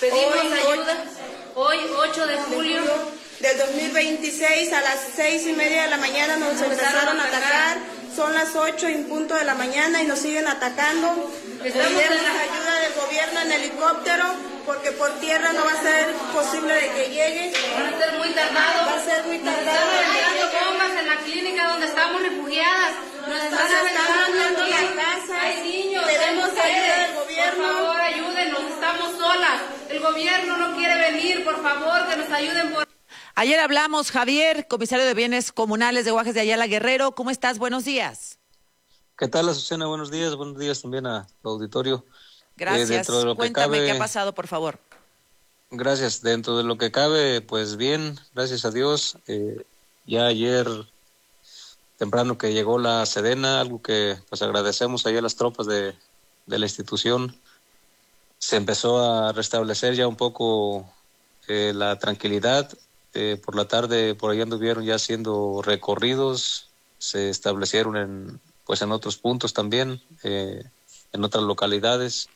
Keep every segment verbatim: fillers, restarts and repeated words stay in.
Pedimos hoy, ayuda. Hoy, ocho de julio del dos mil veintiséis, a las seis y media de la mañana nos empezaron a atacar. Son las ocho en punto de la mañana y nos siguen atacando. Pedimos ayuda del gobierno en helicóptero, porque por tierra no va a ser posible de que llegue. Va a ser muy tardado. Va a ser muy tardado. Están tirando bombas en la clínica donde estamos refugiadas. Nos están aventando la casa. Hay niños. Pedimos ayuda del gobierno. Por favor, ayúdenos. Estamos solas. El gobierno no quiere venir. Por favor, que nos ayuden por... Ayer hablamos, Javier, comisario de Bienes Comunales de Guajes de Ayala Guerrero. ¿Cómo estás? Buenos días. ¿Qué tal, Azucena? Buenos días. Buenos días también al auditorio. Gracias. Eh, dentro de lo Cuéntame que cabe, qué ha pasado, por favor. Gracias. Dentro de lo que cabe, pues bien, gracias a Dios. Eh, ya ayer temprano que llegó la Sedena, algo que pues agradecemos ahí a las tropas de, de la institución, se empezó a restablecer ya un poco eh, la tranquilidad. Eh, por la tarde por ahí anduvieron ya haciendo recorridos, se establecieron en pues en otros puntos también, eh, en otras localidades,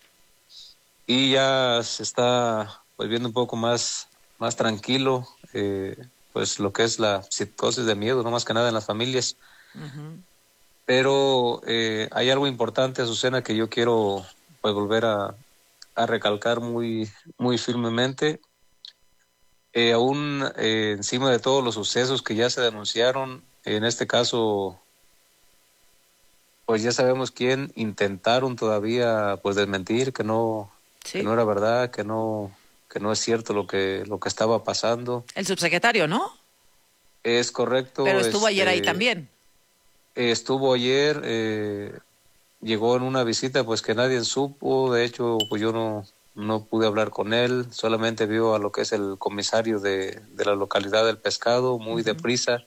y ya se está pues viendo un poco más, más tranquilo, eh, pues lo que es la psicosis de miedo, no más que nada en las familias. Uh-huh. Pero eh, hay algo importante, Azucena, que yo quiero pues volver a, a recalcar muy, muy firmemente. Eh, aún eh, encima de todos los sucesos que ya se denunciaron, en este caso, pues ya sabemos quién intentaron todavía pues desmentir, que no, sí. que no era verdad, que no, que no es cierto lo que, lo que estaba pasando. El subsecretario, ¿no? Es correcto. Pero estuvo este, ayer ahí también. Estuvo ayer, eh, llegó en una visita pues que nadie supo, de hecho pues yo no... no pude hablar con él, solamente vio a lo que es el comisario de, de la localidad del Pescado, muy uh-huh. deprisa.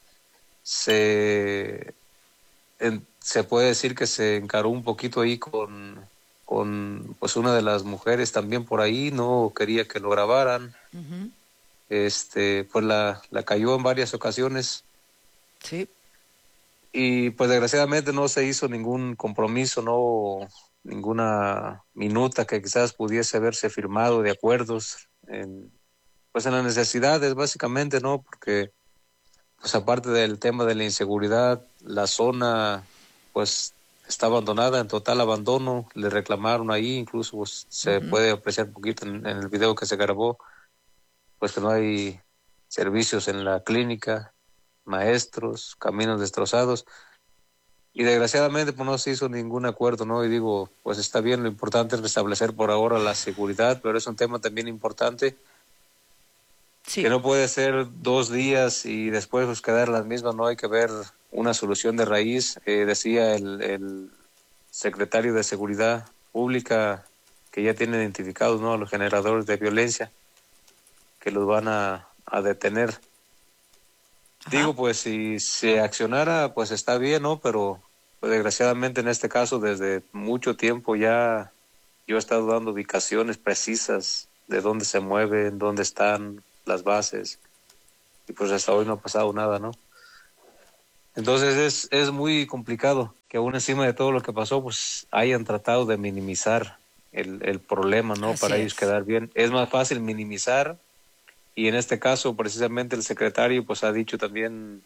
Se, en, se puede decir que se encaró un poquito ahí con, con pues una de las mujeres también por ahí, no quería que lo grabaran. Uh-huh. Este, pues la, la cayó en varias ocasiones. Sí. Y pues desgraciadamente no se hizo ningún compromiso, no... ninguna minuta que quizás pudiese haberse firmado de acuerdos en, pues en las necesidades básicamente, ¿no? Porque pues aparte del tema de la inseguridad, la zona pues está abandonada, en total abandono, le reclamaron ahí, incluso pues, se uh-huh. puede apreciar un poquito en, en el video que se grabó, pues que no hay servicios en la clínica, maestros, caminos destrozados. Y desgraciadamente pues no se hizo ningún acuerdo, ¿no? Y digo, pues está bien, lo importante es restablecer por ahora la seguridad, pero es un tema también importante, sí. que no puede ser dos días y después pues quedar las mismas, ¿no? Hay que ver una solución de raíz. Eh, decía el, el secretario de Seguridad Pública que ya tiene identificados, ¿no?, a los generadores de violencia, que los van a, a detener. Ajá. Digo, pues si se accionara, pues está bien, ¿no? Pero pues, desgraciadamente en este caso, desde mucho tiempo ya yo he estado dando ubicaciones precisas de dónde se mueven, dónde están las bases, y pues hasta hoy no ha pasado nada, ¿no? Entonces es, es muy complicado que aún encima de todo lo que pasó, pues hayan tratado de minimizar el, el problema, ¿no? Así Para es. ellos quedar bien. Es más fácil minimizar. Y en este caso, precisamente, el secretario pues ha dicho también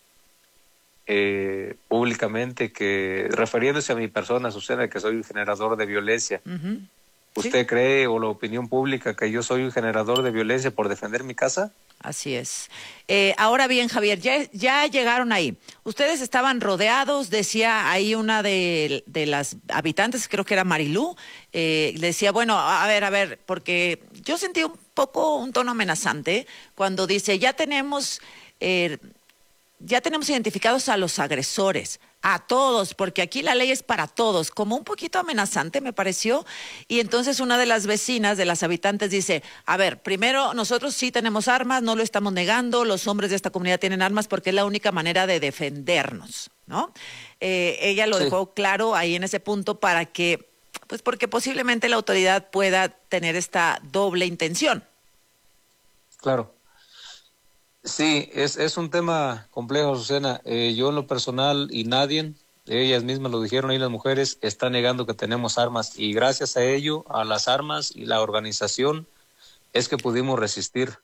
eh, públicamente que, refiriéndose a mi persona, Azucena, que soy un generador de violencia. Uh-huh. ¿Usted ¿Sí? cree, o la opinión pública, que yo soy un generador de violencia por defender mi casa? Así es. Eh, ahora bien, Javier, ya, ya llegaron ahí. Ustedes estaban rodeados, decía ahí una de, de las habitantes, creo que era Marilú, eh, decía, bueno, a ver, a ver, porque yo sentí un poco un tono amenazante cuando dice, ya tenemos, eh, ya tenemos identificados a los agresores, a todos, porque aquí la ley es para todos, como un poquito amenazante me pareció. Y entonces una de las vecinas, de las habitantes, dice, a ver, primero nosotros sí tenemos armas, no lo estamos negando, los hombres de esta comunidad tienen armas porque es la única manera de defendernos, ¿no? Eh, ella lo sí. dejó claro ahí en ese punto para que, pues porque posiblemente la autoridad pueda tener esta doble intención. Claro. Sí, es, es un tema complejo, Azucena. Eh, yo en lo personal, y nadie, ellas mismas lo dijeron ahí las mujeres, están negando que tenemos armas, y gracias a ello, a las armas y la organización, es que pudimos resistir,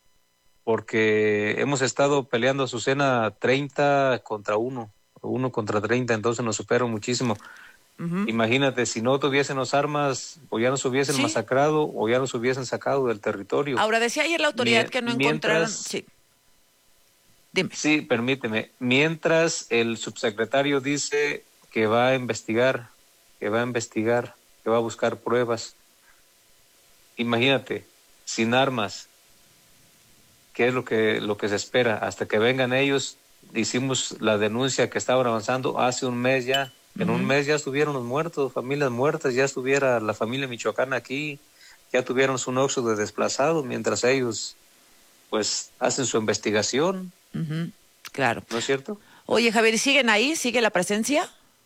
porque hemos estado peleando, Azucena, treinta contra uno, uno contra treinta, entonces nos superan muchísimo. Uh-huh. Imagínate, si no tuviésemos armas, o ya nos hubiesen ¿Sí? masacrado, o ya nos hubiesen sacado del territorio. Ahora, decía ayer la autoridad Mie- que no mientras, encontraron... Sí. Dime. Sí, permíteme. Mientras el subsecretario dice que va a investigar, que va a investigar, que va a buscar pruebas. Imagínate, sin armas, ¿qué es lo que, lo que se espera? Hasta que vengan ellos, hicimos la denuncia que estaban avanzando hace un mes ya. En uh-huh. un mes ya estuvieron los muertos, familias muertas, ya estuviera la familia michoacana aquí, ya tuvieron su éxodo de desplazados, mientras ellos pues hacen su investigación. Uh-huh. Claro. ¿No es cierto? Oye, Javier, ¿siguen ahí? ¿Sigue la presencia?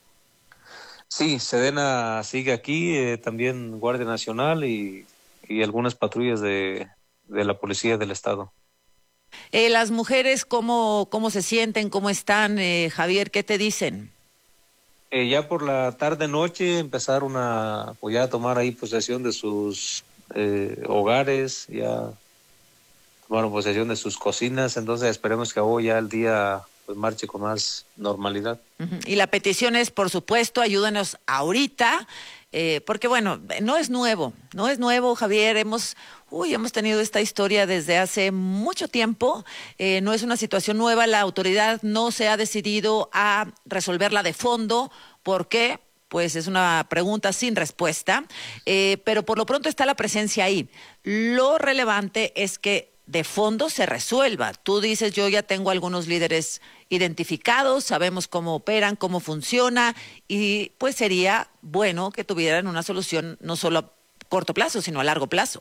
Sí, Sedena sigue aquí, eh, también Guardia Nacional y, y algunas patrullas de, de la Policía del Estado. Eh, las mujeres, ¿cómo, cómo se sienten? ¿Cómo están, eh, Javier? ¿Qué te dicen? Eh, ya por la tarde-noche empezaron a, pues ya a tomar ahí posesión de sus eh, hogares, ya tomaron posesión de sus cocinas, entonces esperemos que hoy ya el día pues marche con más normalidad. Uh-huh. Y la petición es, por supuesto, ayúdanos ahorita, eh, porque bueno, no es nuevo, no es nuevo, Javier, hemos... Uy, hemos tenido esta historia desde hace mucho tiempo, eh, no es una situación nueva, la autoridad no se ha decidido a resolverla de fondo. ¿Por qué? Pues es una pregunta sin respuesta, eh, pero por lo pronto está la presencia ahí. Lo relevante es que de fondo se resuelva. Tú dices, yo ya tengo algunos líderes identificados, sabemos cómo operan, cómo funciona, y pues sería bueno que tuvieran una solución no solo a corto plazo, sino a largo plazo.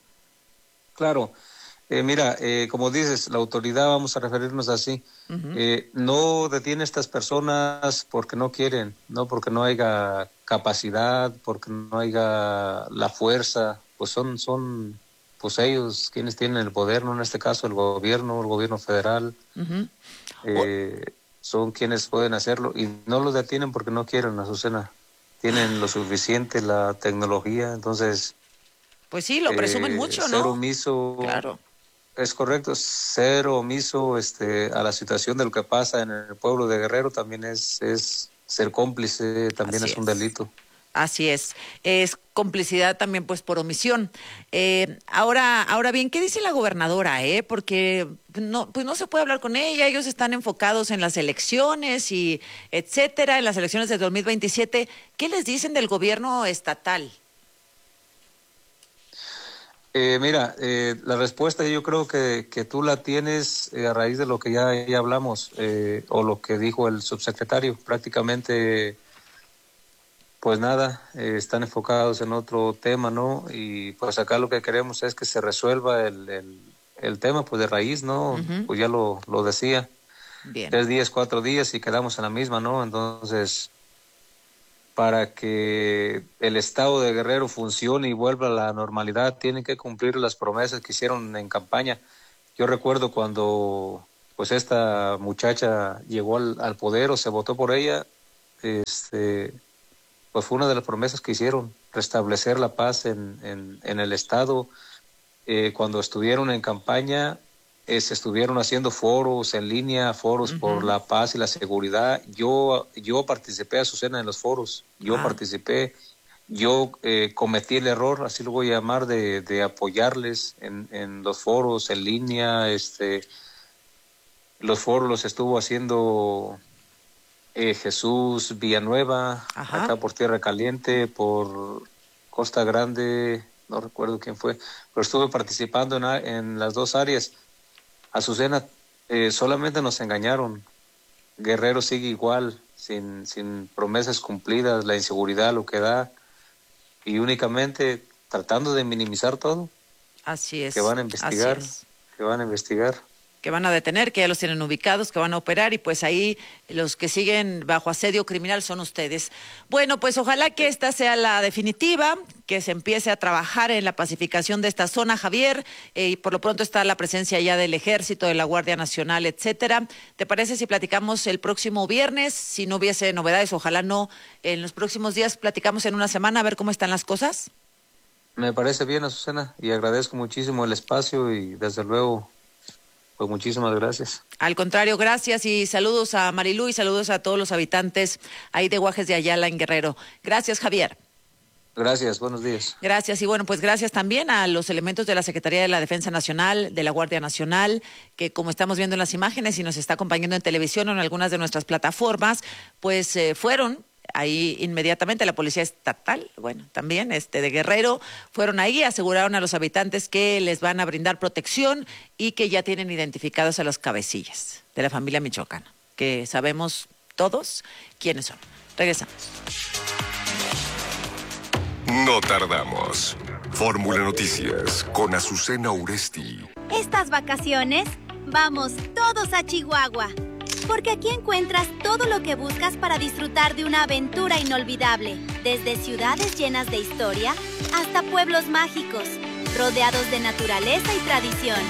Claro, eh, mira, eh, como dices, la autoridad, vamos a referirnos así, uh-huh. eh, no detiene a estas personas porque no quieren, no porque no haya capacidad, porque no haya la fuerza, pues son, son pues ellos quienes tienen el poder, no en este caso el gobierno, el gobierno federal, uh-huh. eh, oh. son quienes pueden hacerlo y no los detienen porque no quieren, Azucena, tienen lo suficiente, la tecnología, entonces... Pues sí, lo presumen eh, mucho, ¿no? Ser omiso, claro. Es correcto, ser omiso este, a la situación de lo que pasa en el pueblo de Guerrero también es, es ser cómplice, también es, es un delito. Así es, es complicidad también pues por omisión. Eh, ahora, ahora bien, ¿qué dice la gobernadora? Eh? Porque no, pues no se puede hablar con ella, ellos están enfocados en las elecciones y etcétera, en las elecciones de dos mil veintisiete. ¿Qué les dicen del gobierno estatal? Eh, mira, eh, la respuesta yo creo que, que tú la tienes eh, a raíz de lo que ya, ya hablamos, eh, o lo que dijo el subsecretario. Prácticamente, pues nada, eh, están enfocados en otro tema, ¿no? Y pues acá lo que queremos es que se resuelva el, el, el tema, pues de raíz, ¿no? Uh-huh. Pues ya lo, lo decía. Bien. Tres días, cuatro días y quedamos en la misma, ¿no? Entonces... para que el estado de Guerrero funcione y vuelva a la normalidad, tienen que cumplir las promesas que hicieron en campaña. Yo recuerdo cuando pues esta muchacha llegó al, al poder o se votó por ella, este, pues fue una de las promesas que hicieron, restablecer la paz en, en, en el estado. Eh, cuando estuvieron en campaña, Eh, se estuvieron haciendo foros en línea, foros uh-huh. por la paz y la seguridad. Yo yo participé, Azucena, en los foros. Yo ah. participé. Yo eh, cometí el error, así lo voy a llamar, de, de apoyarles en, en los foros en línea. Este, los foros los estuvo haciendo eh, Jesús Villanueva, Ajá. acá por Tierra Caliente, por Costa Grande, no recuerdo quién fue, pero estuve participando en, en las dos áreas. Azucena, eh, solamente nos engañaron. Guerrero sigue igual, sin, sin promesas cumplidas, la inseguridad lo que da, y únicamente tratando de minimizar todo. Así es. Que van a investigar, que van a investigar. Que van a detener, que ya los tienen ubicados, que van a operar, y pues ahí los que siguen bajo asedio criminal son ustedes. Bueno, pues ojalá que esta sea la definitiva, que se empiece a trabajar en la pacificación de esta zona, Javier, eh, y por lo pronto está la presencia ya del Ejército, de la Guardia Nacional, etcétera. ¿Te parece si platicamos el próximo viernes? Si no hubiese novedades, ojalá no, en los próximos días platicamos en una semana a ver cómo están las cosas. Me parece bien, Azucena, y agradezco muchísimo el espacio y desde luego, pues muchísimas gracias. Al contrario, gracias y saludos a Marilú y saludos a todos los habitantes ahí de Guajes de Ayala en Guerrero. Gracias, Javier. Gracias, buenos días. Gracias y bueno, pues gracias también a los elementos de la Secretaría de la Defensa Nacional, de la Guardia Nacional, que como estamos viendo en las imágenes y nos está acompañando en televisión o en algunas de nuestras plataformas, pues eh, fueron ahí inmediatamente, la Policía Estatal, bueno, también este de Guerrero, fueron ahí, aseguraron a los habitantes que les van a brindar protección y que ya tienen identificados a los cabecillas de la familia michoacana, que sabemos todos quiénes son. Regresamos. No tardamos. Fórmula Noticias con Azucena Uresti. Estas vacaciones, vamos todos a Chihuahua. Porque aquí encuentras todo lo que buscas para disfrutar de una aventura inolvidable. Desde ciudades llenas de historia hasta pueblos mágicos, rodeados de naturaleza y tradición.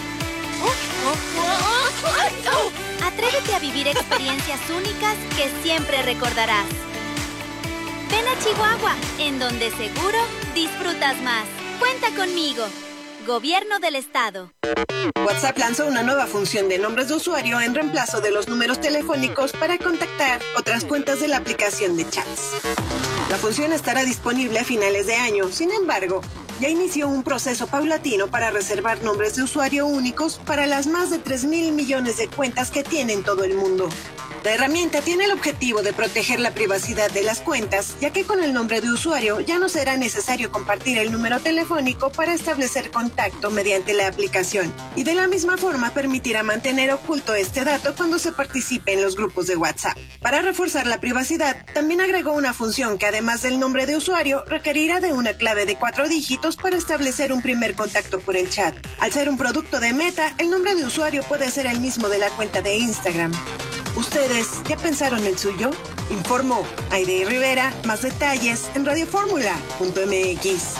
Atrévete a vivir experiencias únicas que siempre recordarás. Ven a Chihuahua, en donde seguro disfrutas más. Cuenta conmigo. Gobierno del Estado. WhatsApp lanzó una nueva función de nombres de usuario en reemplazo de los números telefónicos para contactar otras cuentas de la aplicación de chats. La función estará disponible a finales de año. Sin embargo, ya inició un proceso paulatino para reservar nombres de usuario únicos para las más de tres mil millones de cuentas que tiene en todo el mundo. La herramienta tiene el objetivo de proteger la privacidad de las cuentas, ya que con el nombre de usuario ya no será necesario compartir el número telefónico para establecer contacto mediante la aplicación, y de la misma forma permitirá mantener oculto este dato cuando se participe en los grupos de WhatsApp. Para reforzar la privacidad, también agregó una función que además del nombre de usuario, requerirá de una clave de cuatro dígitos para establecer un primer contacto por el chat. Al ser un producto de Meta, el nombre de usuario puede ser el mismo de la cuenta de Instagram. ¿Ustedes ya pensaron el suyo? Informó Aide Rivera. Más detalles en radio fórmula punto m x.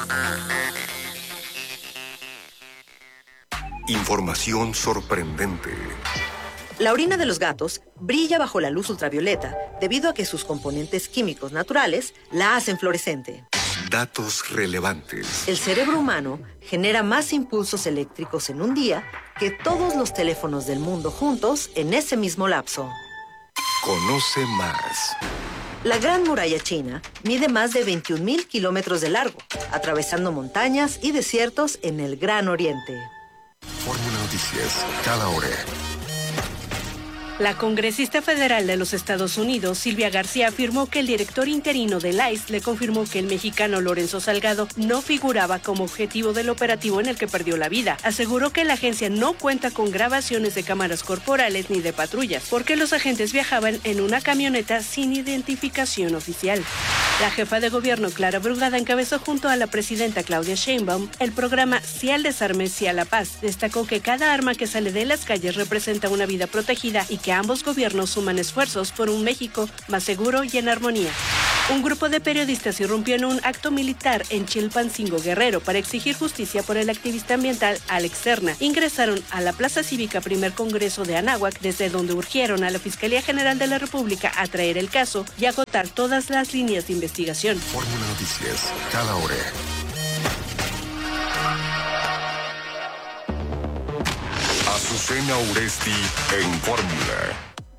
Información sorprendente. La orina de los gatos brilla bajo la luz ultravioleta debido a que sus componentes químicos naturales la hacen fluorescente. Datos relevantes. El cerebro humano genera más impulsos eléctricos en un día que todos los teléfonos del mundo juntos en ese mismo lapso. Conoce más. La Gran Muralla China mide más de veintiún mil kilómetros de largo, atravesando montañas y desiertos en el Gran Oriente. Fórmula Noticias, cada hora. La congresista federal de los Estados Unidos, Silvia García, afirmó que el director interino del I C E le confirmó que el mexicano Lorenzo Salgado no figuraba como objetivo del operativo en el que perdió la vida. Aseguró que la agencia no cuenta con grabaciones de cámaras corporales ni de patrullas, porque los agentes viajaban en una camioneta sin identificación oficial. La jefa de gobierno, Clara Brugada, encabezó junto a la presidenta Claudia Sheinbaum el programa Sí al Desarme, Sí a la Paz. Destacó que cada arma que sale de las calles representa una vida protegida y que ambos gobiernos suman esfuerzos por un México más seguro y en armonía. Un grupo de periodistas irrumpió en un acto militar en Chilpancingo, Guerrero, para exigir justicia por el activista ambiental Alex Serna. Ingresaron a la Plaza Cívica Primer Congreso de Anáhuac, desde donde urgieron a la Fiscalía General de la República a traer el caso y agotar todas las líneas de investigación. Fórmula Noticias, cada hora. Azucena Uresti en Fórmula.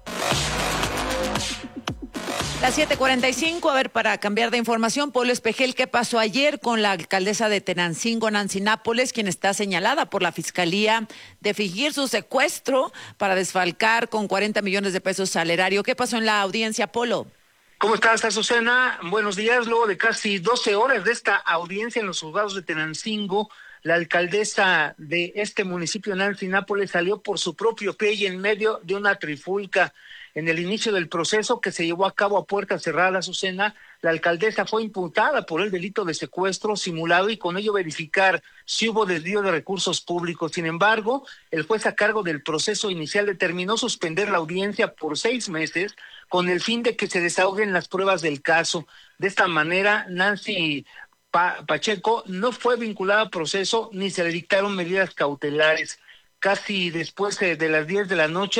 Las siete cuarenta y cinco, a ver, para cambiar de información, Polo Espejel, ¿qué pasó ayer con la alcaldesa de Tenancingo, Nancy Nápoles, quien está señalada por la Fiscalía de fingir su secuestro para desfalcar con cuarenta millones de pesos al erario? ¿Qué pasó en la audiencia, Polo? ¿Cómo estás, Azucena? Buenos días. Luego de casi doce horas de esta audiencia en los juzgados de Tenancingo, la alcaldesa de este municipio, Nancy Nápoles, salió por su propio pie y en medio de una trifulca. En el inicio del proceso, que se llevó a cabo a puerta cerrada, Azucena, la alcaldesa fue imputada por el delito de secuestro simulado y con ello verificar si hubo desvío de recursos públicos. Sin embargo, el juez a cargo del proceso inicial determinó suspender la audiencia por seis meses con el fin de que se desahoguen las pruebas del caso. De esta manera, Nancy Pa- Pacheco no fue vinculada al proceso ni se le dictaron medidas cautelares. Casi después de las diez de la noche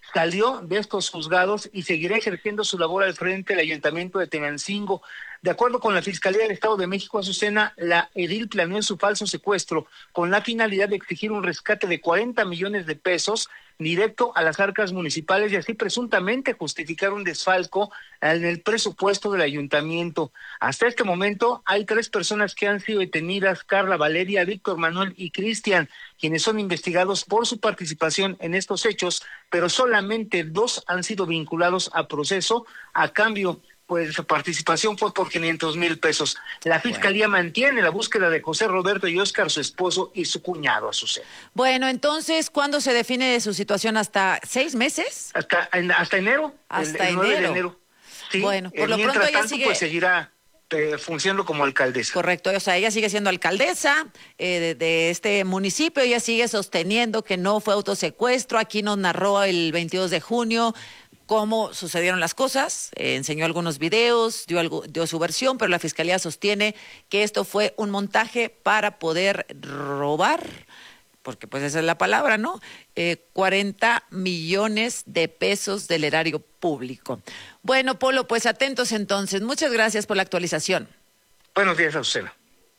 salió de estos juzgados y seguirá ejerciendo su labor al frente del Ayuntamiento de Tenancingo. De acuerdo con la Fiscalía del Estado de México, Azucena, la edil planeó su falso secuestro con la finalidad de exigir un rescate de cuarenta millones de pesos directo a las arcas municipales y así presuntamente justificar un desfalco en el presupuesto del ayuntamiento. Hasta este momento hay tres personas que han sido detenidas: Carla, Valeria, Víctor Manuel y Cristian, quienes son investigados por su participación en estos hechos, pero solamente dos han sido vinculados a proceso. A cambio, pues su participación fue por quinientos mil pesos. La Fiscalía bueno. mantiene la búsqueda de José Roberto y Óscar, su esposo, y su cuñado, Azucena. Bueno, entonces, ¿cuándo se define su situación? ¿Hasta seis meses? Hasta, en, hasta enero. Hasta el, el enero. de enero. Sí, bueno, por eh, lo mientras pronto ella tanto, sigue... pues seguirá eh, funcionando como alcaldesa. Correcto, o sea, ella sigue siendo alcaldesa eh, de, de este municipio, ella sigue sosteniendo que no fue autosecuestro. Aquí nos narró el veintidós de junio cómo sucedieron las cosas, eh, enseñó algunos videos, dio, algo, dio su versión, pero la Fiscalía sostiene que esto fue un montaje para poder robar, porque pues esa es la palabra, ¿no? Eh, cuarenta millones de pesos del erario público. Bueno, Polo, pues atentos entonces. Muchas gracias por la actualización. Buenos días, Azucena.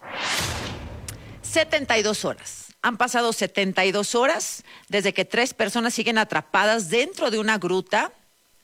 setenta y dos horas. Han pasado setenta y dos horas desde que tres personas siguen atrapadas dentro de una gruta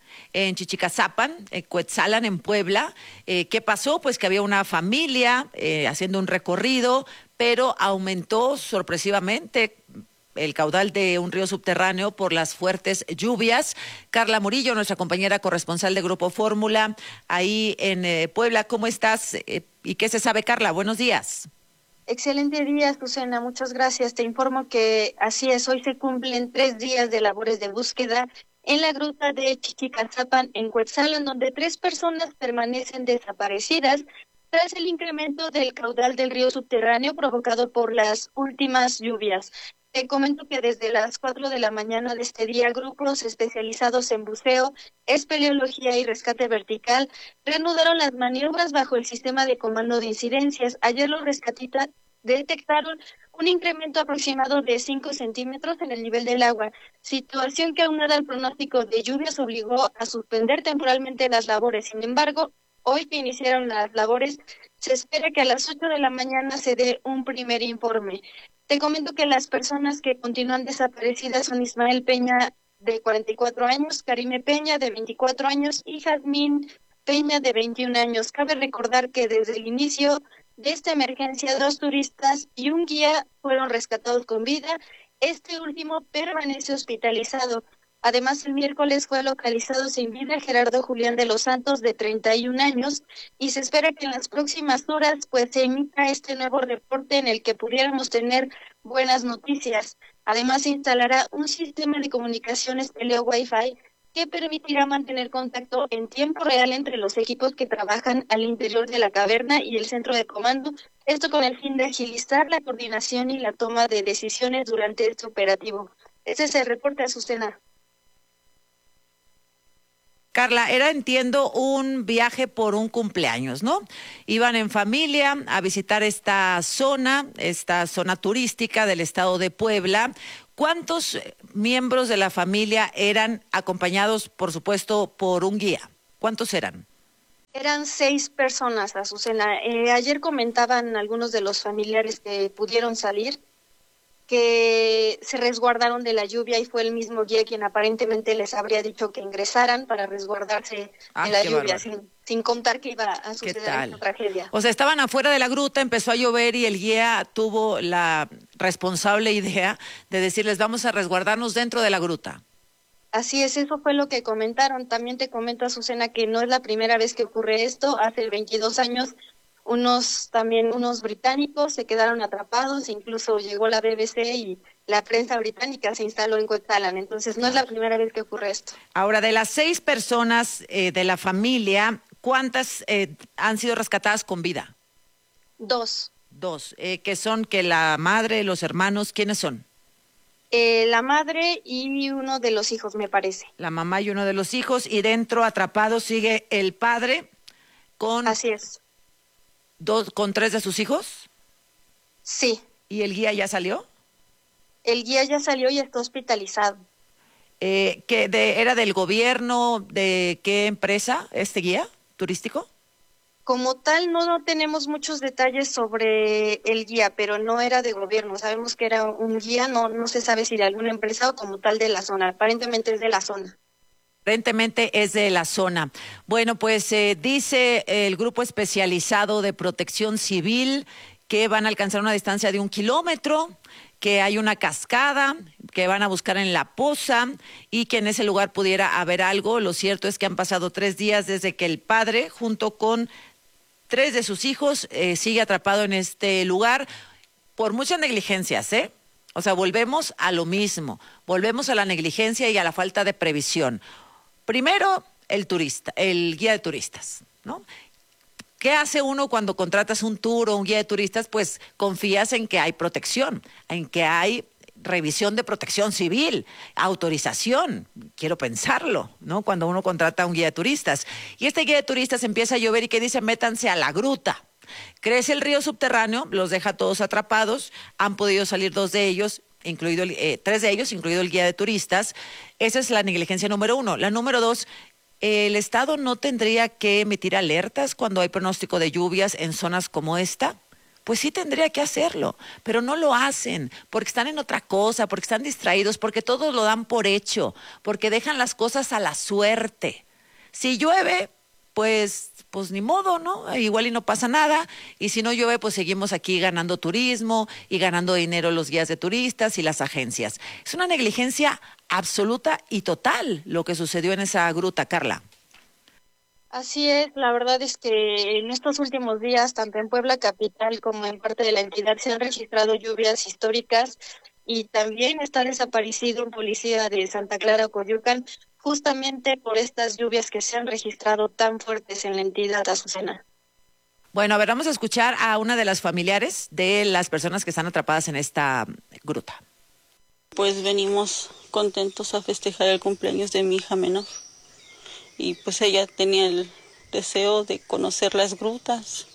en Chichicazapan, en Cuetzalan, en Puebla. Eh, ¿Qué pasó? Pues que había una familia eh, haciendo un recorrido, pero aumentó sorpresivamente el caudal de un río subterráneo por las fuertes lluvias. Carla Murillo, nuestra compañera corresponsal de Grupo Fórmula, ahí en eh, Puebla. ¿Cómo estás? Eh, ¿Y qué se sabe, Carla? Buenos días. Excelente día, Susana. Muchas gracias. Te informo que así es, hoy se cumplen tres días de labores de búsqueda en la gruta de Chichicazapan, en Cuetzalan, donde tres personas permanecen desaparecidas tras el incremento del caudal del río subterráneo provocado por las últimas lluvias. Te comento que desde las cuatro de la mañana de este día, grupos especializados en buceo, espeleología y rescate vertical reanudaron las maniobras bajo el sistema de comando de incidencias. Ayer los rescatistas detectaron un incremento aproximado de cinco centímetros en el nivel del agua, situación que aunada al pronóstico de lluvias obligó a suspender temporalmente las labores. Sin embargo, hoy que iniciaron las labores, se espera que a las ocho de la mañana se dé un primer informe. Te comento que las personas que continúan desaparecidas son Ismael Peña, de cuarenta y cuatro años, Karime Peña, de veinticuatro años, y Jazmín Peña, de veintiún años. Cabe recordar que desde el inicio de esta emergencia, dos turistas y un guía fueron rescatados con vida. Este último permanece hospitalizado. Además, el miércoles fue localizado sin vida Gerardo Julián de los Santos, de treinta y un años, y se espera que en las próximas horas pues se emita este nuevo reporte en el que pudiéramos tener buenas noticias. Además, se instalará un sistema de comunicaciones teleo Wi-Fi que permitirá mantener contacto en tiempo real entre los equipos que trabajan al interior de la caverna y el centro de comando, esto con el fin de agilizar la coordinación y la toma de decisiones durante este operativo. Ese es el reporte, Azucena. Carla, era, entiendo, un viaje por un cumpleaños, ¿no? Iban en familia a visitar esta zona, esta zona turística del estado de Puebla. ¿Cuántos miembros de la familia eran acompañados, por supuesto, por un guía? ¿Cuántos eran? Eran seis personas, Azucena. Eh, ayer comentaban algunos de los familiares que pudieron salir que se resguardaron de la lluvia y fue el mismo guía quien aparentemente les habría dicho que ingresaran para resguardarse ah, de la lluvia, sin, sin contar que iba a suceder una tragedia. O sea, estaban afuera de la gruta, empezó a llover y el guía tuvo la responsable idea de decirles vamos a resguardarnos dentro de la gruta. Así es, eso fue lo que comentaron. También te comento, Azucena, que no es la primera vez que ocurre esto. Hace veintidós años unos también unos británicos se quedaron atrapados, incluso llegó la B B C y la prensa británica se instaló en Cuetzalan, entonces no es la primera vez que ocurre esto. Ahora, de las seis personas eh, de la familia, ¿cuántas eh, han sido rescatadas con vida? Dos. Dos, eh, que son que la madre, los hermanos, ¿quiénes son? Eh, la madre y uno de los hijos, me parece. La mamá y uno de los hijos, y dentro atrapado sigue el padre con... Así es. Dos, ¿con tres de sus hijos? Sí. ¿Y el guía ya salió? El guía ya salió y está hospitalizado. Eh, ¿que de, ¿Era del gobierno? ¿De qué empresa este guía turístico? Como tal, no, no tenemos muchos detalles sobre el guía, pero no era de gobierno. Sabemos que era un guía, no, no se sabe si de alguna empresa o como tal de la zona. Aparentemente es de la zona. Aparentemente es de la zona. Bueno, pues eh, dice el grupo especializado de protección civil que van a alcanzar una distancia de un kilómetro, que hay una cascada, que van a buscar en la poza y que en ese lugar pudiera haber algo. Lo cierto es que han pasado tres días desde que el padre, junto con tres de sus hijos, eh, sigue atrapado en este lugar por muchas negligencias, ¿eh? O sea, volvemos a lo mismo, volvemos a la negligencia y a la falta de previsión. Primero, el turista, el guía de turistas, ¿no? ¿Qué hace uno cuando contratas un tour o un guía de turistas? Pues confías en que hay protección, en que hay revisión de protección civil, autorización, quiero pensarlo, ¿no? Cuando uno contrata a un guía de turistas. Y este guía de turistas empieza a llover y que dice, métanse a la gruta. Crece el río subterráneo, los deja todos atrapados, han podido salir dos de ellos, incluido el, eh, tres de ellos, incluido el guía de turistas. Esa es la negligencia número uno. La número dos, ¿el Estado no tendría que emitir alertas cuando hay pronóstico de lluvias en zonas como esta? Pues sí tendría que hacerlo, pero no lo hacen, porque están en otra cosa, porque están distraídos, porque todos lo dan por hecho, porque dejan las cosas a la suerte. Si llueve, pues, pues ni modo, ¿no? Igual y no pasa nada, y si no llueve, pues seguimos aquí ganando turismo y ganando dinero los guías de turistas y las agencias. Es una negligencia absoluta y total lo que sucedió en esa gruta, Carla. Así es, la verdad es que en estos últimos días, tanto en Puebla capital como en parte de la entidad, se han registrado lluvias históricas y también está desaparecido un policía de Santa Clara, Coyoacán, justamente por estas lluvias que se han registrado tan fuertes en la entidad, Azucena. Bueno, a ver, vamos a escuchar a una de las familiares de las personas que están atrapadas en esta gruta. Pues venimos contentos a festejar el cumpleaños de mi hija menor. Y pues ella tenía el deseo de conocer las grutas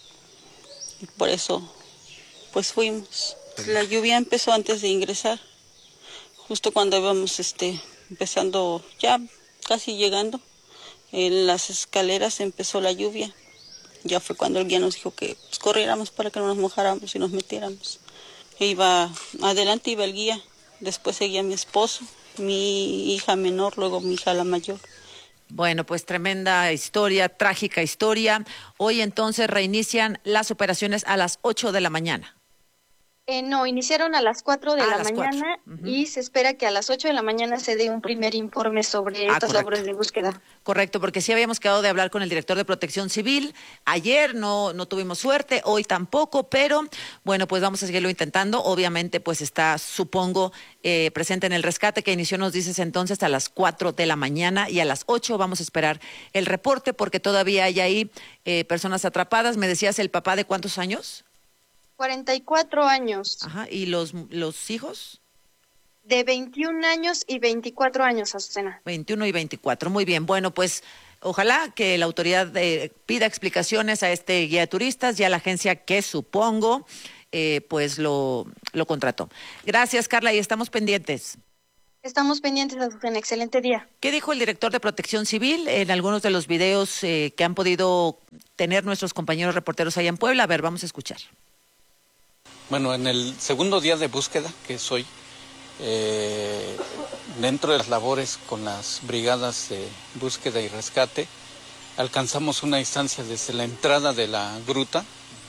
y por eso pues fuimos. La lluvia empezó antes de ingresar, justo cuando íbamos este, empezando, ya casi llegando, en las escaleras empezó la lluvia. Ya fue cuando el guía nos dijo que pues, corriéramos para que no nos mojáramos y nos metiéramos. E iba adelante, iba el guía, después seguía mi esposo, mi hija menor, luego mi hija la mayor. Bueno, pues tremenda historia, trágica historia. Hoy entonces reinician las operaciones a las ocho de la mañana. Eh, no, iniciaron a las cuatro de Ah, la las mañana cuatro. y se espera que a las ocho de la mañana se dé un primer informe sobre Ah, estas correcto. labores de búsqueda. Correcto, porque sí habíamos quedado de hablar con el director de Protección Civil. Ayer no, no tuvimos suerte, hoy tampoco, pero bueno, pues vamos a seguirlo intentando. Obviamente, pues está, supongo, eh, presente en el rescate que inició, nos dices entonces, a las cuatro de la mañana y a las ocho vamos a esperar el reporte porque todavía hay ahí eh, personas atrapadas. Me decías, ¿el papá de cuántos años? cuarenta y cuatro años. Ajá, ¿y los, los hijos? De veintiún años y veinticuatro años, Azucena. veintiuno y veinticuatro, muy bien. Bueno, pues ojalá que la autoridad eh, pida explicaciones a este guía de turistas y a la agencia que supongo eh, pues lo, lo contrató. Gracias, Carla, y estamos pendientes. Estamos pendientes, Azucena. Excelente día. ¿Qué dijo el director de Protección Civil en algunos de los videos eh, que han podido tener nuestros compañeros reporteros allá en Puebla? A ver, vamos a escuchar. Bueno, en el segundo día de búsqueda, que es hoy, eh, dentro de las labores con las brigadas de búsqueda y rescate, alcanzamos una distancia desde la entrada de la gruta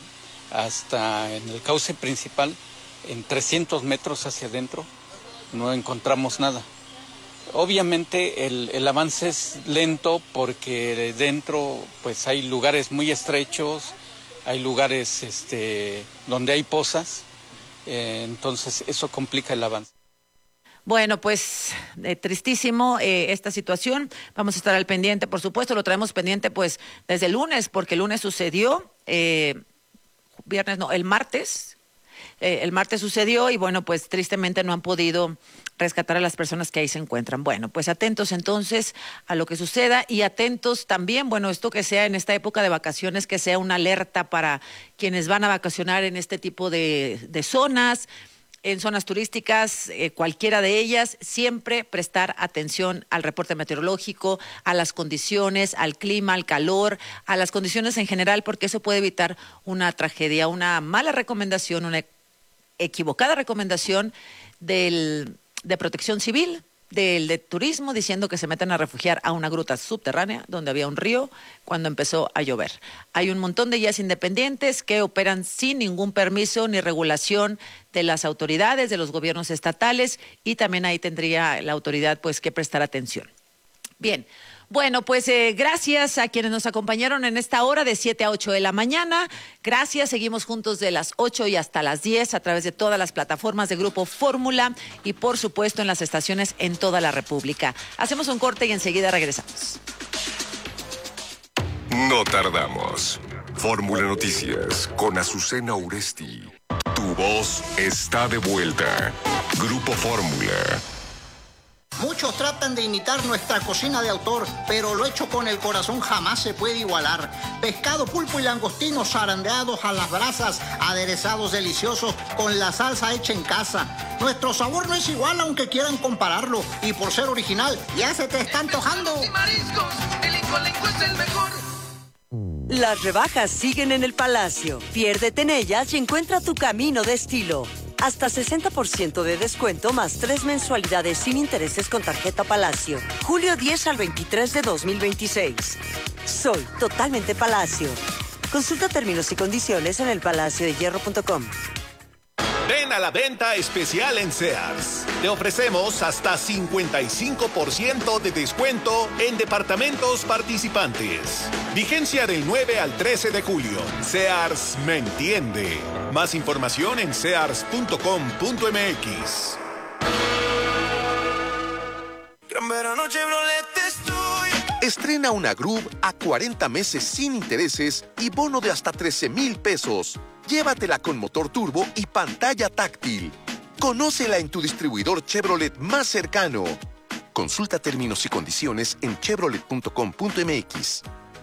hasta en el cauce principal, en trescientos metros hacia adentro, no encontramos nada. Obviamente el, el avance es lento porque dentro pues hay lugares muy estrechos, hay lugares este, donde hay pozas, eh, entonces eso complica el avance. Bueno, pues eh, tristísimo eh, esta situación. Vamos a estar al pendiente, por supuesto, lo traemos pendiente pues desde el lunes, porque el lunes sucedió, eh, viernes no, el martes, eh, el martes sucedió y bueno, pues tristemente no han podido rescatar a las personas que ahí se encuentran. Bueno, pues atentos entonces a lo que suceda y atentos también, bueno, esto que sea en esta época de vacaciones, que sea una alerta para quienes van a vacacionar en este tipo de, de zonas. en zonas turísticas, eh, cualquiera de ellas, siempre prestar atención al reporte meteorológico, a las condiciones, al clima, al calor, a las condiciones en general, porque eso puede evitar una tragedia, una mala recomendación, una equivocada recomendación del, de Protección Civil, del de turismo, diciendo que se meten a refugiar a una gruta subterránea donde había un río cuando empezó a llover. Hay un montón de guías independientes que operan sin ningún permiso ni regulación de las autoridades, de los gobiernos estatales, y también ahí tendría la autoridad pues que prestar atención. Bien. Bueno, pues eh, gracias a quienes nos acompañaron en esta hora de siete a ocho de la mañana. Gracias, seguimos juntos de las ocho y hasta las diez a través de todas las plataformas de Grupo Fórmula y por supuesto en las estaciones en toda la República. Hacemos un corte y enseguida regresamos. No tardamos. Fórmula Noticias con Azucena Uresti. Tu voz está de vuelta. Grupo Fórmula. Muchos tratan de imitar nuestra cocina de autor, pero lo hecho con el corazón jamás se puede igualar. Pescado, pulpo y langostinos zarandeados a las brasas, aderezados deliciosos con la salsa hecha en casa. Nuestro sabor no es igual aunque quieran compararlo, y por ser original ya se te está antojando. Y mariscos, el Incolenco es el mejor. Las rebajas siguen en el Palacio. Piérdete en ellas y encuentra tu camino de estilo. Hasta sesenta por ciento de descuento más tres mensualidades sin intereses con tarjeta Palacio. Julio diez al veintitrés de dos mil veintiséis. Soy totalmente Palacio. Consulta términos y condiciones en el palacio de hierro punto com. Ven a la venta especial en Sears. Te ofrecemos hasta cincuenta y cinco por ciento de descuento en departamentos participantes. Vigencia del nueve al trece de julio. Sears me entiende. Más información en sears punto com punto m x. Gran verano Chevrolet estoy. Estrena una Groove a cuarenta meses sin intereses y bono de hasta trece mil pesos. Llévatela con motor turbo y pantalla táctil. Conócela en tu distribuidor Chevrolet más cercano. Consulta términos y condiciones en chevrolet punto com punto m x.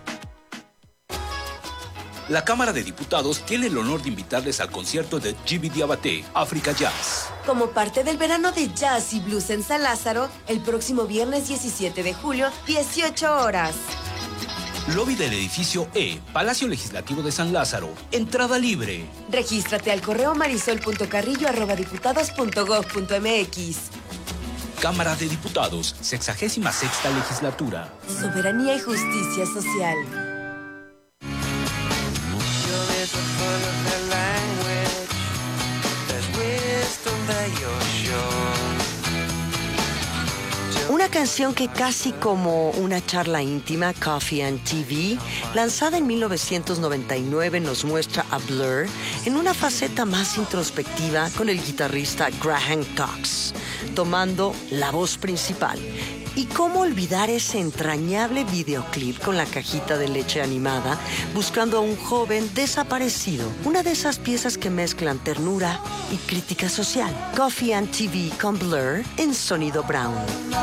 La Cámara de Diputados tiene el honor de invitarles al concierto de Djiby Diabaté, Africa Jazz. Como parte del verano de jazz y blues en San Lázaro, el próximo viernes diecisiete de julio, dieciocho horas. Lobby del edificio E, Palacio Legislativo de San Lázaro. Entrada libre. Regístrate al correo marisol punto carrillo arroba diputados punto gob punto m x. Cámara de Diputados, sexagésima sexta legislatura. Soberanía y justicia social. Una canción que casi como una charla íntima, Coffee and T V, lanzada en mil novecientos noventa y nueve, nos muestra a Blur en una faceta más introspectiva con el guitarrista Graham Cox, tomando la voz principal. ¿Y cómo olvidar ese entrañable videoclip con la cajita de leche animada buscando a un joven desaparecido? Una de esas piezas que mezclan ternura y crítica social. Coffee and T V con Blur en Sonido Brown.